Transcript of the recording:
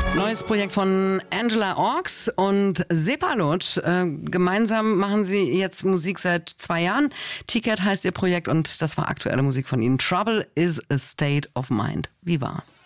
Neues Projekt von Angela Orks und Sepalot. Gemeinsam machen sie jetzt Musik seit 2 Jahren. Ticket heißt ihr Projekt und das war aktuelle Musik von ihnen. Trouble is a State of Mind. Viva.